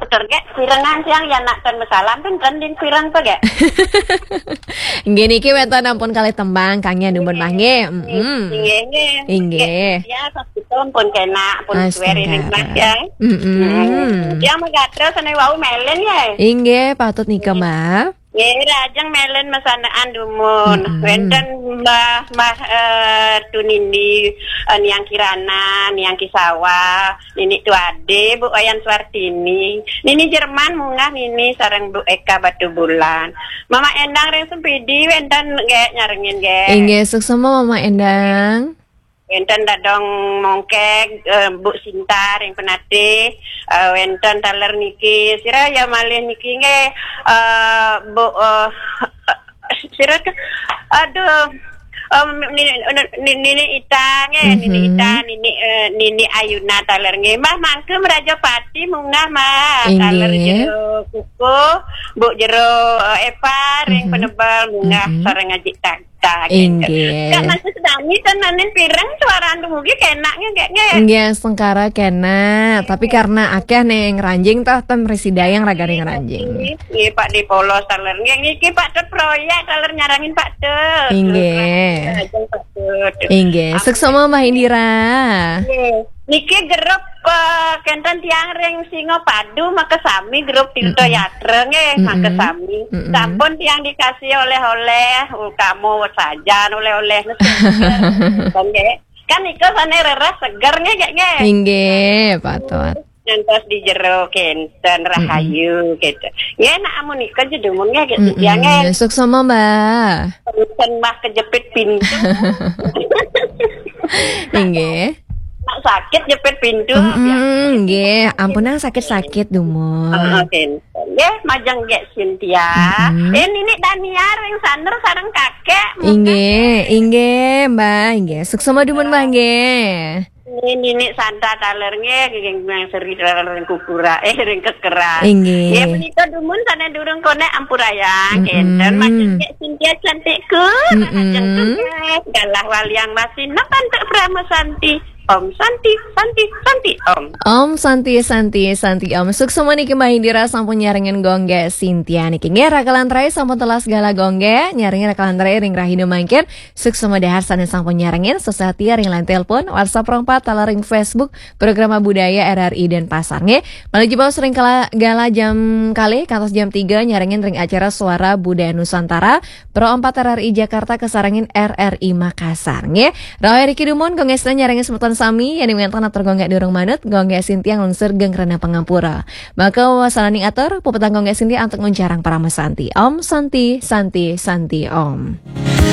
puter ge pirengan siang ya nak ten masalah pinten din pirang tuh ge. Nggih niki weton ampun kalih tembang kangge numbun mah nggih. Inggih. Ya sakiton pun kena pun suweri ning mas ya. Ya magatro sanai wau melen ya. Inggih patut nika mah. Nggih rajang melen masanaan dumun. Wenten mbah tunindi niang Kirana, niang Kisawa, nini Tuade, Bu Ayan Suartini. Nini Jerman munggah nini sareng Bu Eka Batu Bulan. Mama Endang ring sempidi wenten ge nyarengin ge. Inggih suksema Mama Endang. Wenten dadong mongkek Bu Sinta ring penate wenten taler niki sira ya malih niki nge Bu sira aduh nini Ita nge nini Ayuna taler nge mah mangke Rajapati munggah mah taler jero kuku Bu jero Eva ring penebal munggah sareng ngaji tak Inggih. Kak masih sedami tenanin pirang suara mugi kenaknya kayaknya. Nggih sengkara kena, tapi karena akeh ning ranjing tah tem residayang ragane ranjing. Nggih Pak di Polos taler nggih Pak Tut proyek taler nyarangin Pak Tut. Inggih. Inggih, suksema Mbah Indira. Nggih. Niki grup kenten tiang ring Singapadu maka sami grup Tirto Yatra nggih maka sami. Sampun tiang dikasih oleh-oleh kamu saja oleh-oleh nggih. Kan iku sane reres seger nggih kayaknya. Inggih, patut. Ngantos di jero kenten rahayu gitu. Nggih nak amun iku jedemun nggih gitu tiang nggih. Suksema Mbah. Penten Mbah kejepit pintu. Inggih. Sakit jepit pintu. Nggih, ampunan sakit-sakit dumun. Nggih, majang ge Cynthia. Nini Daniar ring saner sareng kakek. Inggih, Mbah, nggih. Suksema dumun Mbah nggih. Nini Santa taler nggih geng seri ring kukura ring kekera. Inggih. Nggih menika dumun sana durung kone ampuraya kenten majang ge Cynthia cantikku. Majang tuh galah waliang masih pantek Prama Santi. Om Santi Om. Om Santi Om. Suksema niki Mbah Indira sampun nyarengen gongge Cynthia niki nggih rakalan trai sampun telas segala gongge nyarengen rakalan trai ring Rahino mangkin. Suksema dahar sanes sampun nyarengen sesatia ring line telepon WhatsApp 24 tala ring Facebook program budaya RRI dan pasar nggih. Menuju bawa sering gala jam kali kantos jam 3 nyarengen ring acara Suara Budaya Nusantara Pro 4 RRI Jakarta kesarengin RRI Makassar nggih. Rawi Riki Dumon gongge nyarengen semeton sami yang dimentan atur gongge durung manut gongge Cynthia nglungsur geng Rena Pangampura. Maka wasalaning atur pupetang gongge Cynthia untuk nguncarang para mesanti. Om Santi Om.